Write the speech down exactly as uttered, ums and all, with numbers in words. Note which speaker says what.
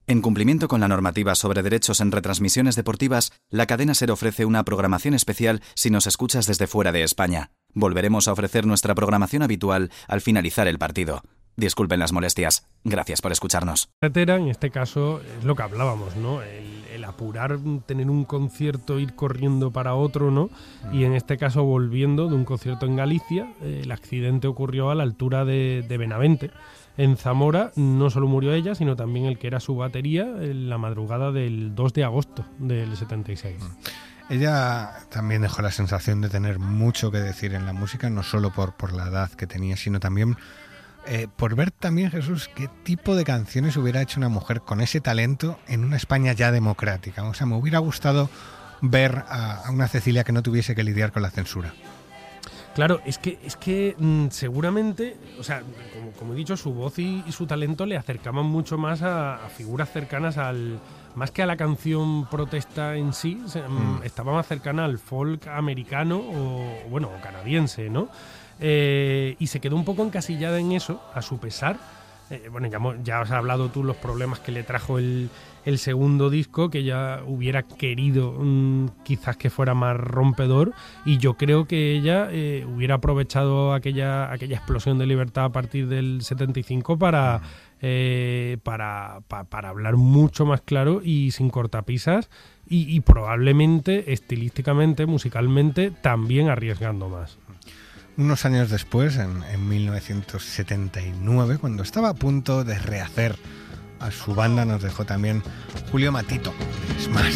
Speaker 1: En cumplimiento con la normativa sobre derechos en retransmisiones deportivas, la cadena SER ofrece una programación especial si nos escuchas desde fuera de España. Volveremos a ofrecer nuestra programación habitual al finalizar el partido. Disculpen las molestias. Gracias por escucharnos.
Speaker 2: Carretera, en este caso, es lo que hablábamos, ¿no? El, el apurar, tener un concierto, ir corriendo para otro, ¿no? Y en este caso, volviendo de un concierto en Galicia, eh, el accidente ocurrió a la altura de, de Benavente. En Zamora no solo murió ella, sino también el que era su batería en la madrugada del dos de agosto del setenta y seis.
Speaker 3: Ella también dejó la sensación de tener mucho que decir en la música, no solo por, por la edad que tenía, sino también eh, por ver también, Jesús, qué tipo de canciones hubiera hecho una mujer con ese talento en una España ya democrática. O sea, me hubiera gustado ver a, a una Cecilia que no tuviese que lidiar con la censura.
Speaker 2: Claro, es que, es que mmm, seguramente, o sea, como, como he dicho, su voz y, y su talento le acercaban mucho más a, a figuras cercanas al... Más que a la canción protesta en sí, se, mm. estaba más cercana al folk americano o, bueno, o canadiense, ¿no? Eh, y se quedó un poco encasillada en eso, a su pesar. Eh, bueno, ya, ya has hablado tú los problemas que le trajo el, el segundo disco, que ella hubiera querido mmm, quizás que fuera más rompedor, y yo creo que ella eh, hubiera aprovechado aquella, aquella explosión de libertad a partir del setenta y cinco para, eh, para, pa, para hablar mucho más claro y sin cortapisas, y, y probablemente estilísticamente, musicalmente, también arriesgando más.
Speaker 3: Unos años después, en, en mil novecientos setenta y nueve, cuando estaba a punto de rehacer a su banda, nos dejó también Julio Matito, de Smash.